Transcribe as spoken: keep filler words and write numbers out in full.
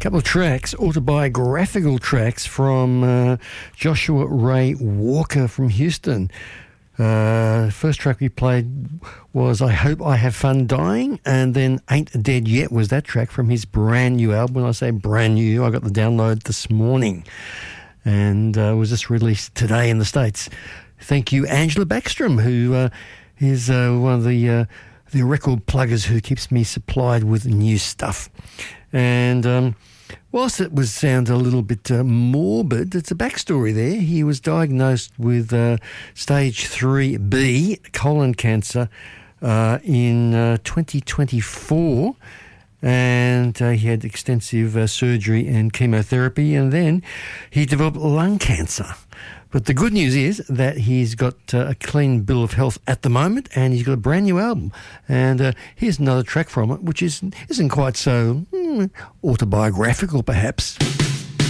couple of tracks, autobiographical tracks from uh, Joshua Ray Walker from Houston. Uh, first track we played was I Hope I Have Fun Dying, and then Ain't Dead Yet was that track from his brand new album. When I say brand new, I got the download this morning and uh, was just released today in the States. Thank you, Angela Backstrom, who uh, is uh, one of the uh, the record pluggers who keeps me supplied with new stuff. And um, whilst it was sound a little bit uh, morbid, it's a backstory there. He was diagnosed with uh, stage three B colon cancer uh, in uh, twenty twenty-four, and uh, he had extensive uh, surgery and chemotherapy, and then he developed lung cancer. But the good news is that he's got uh, a clean bill of health at the moment, and he's got a brand new album. And uh, here's another track from it, which is, isn't quite so mm, autobiographical, perhaps.